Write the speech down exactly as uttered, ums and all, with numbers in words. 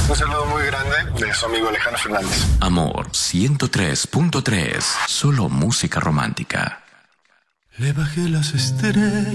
Un saludo muy grande de su amigo Alejandro Fernández. Amor ciento tres punto tres. Solo música romántica. Le bajé las estrellas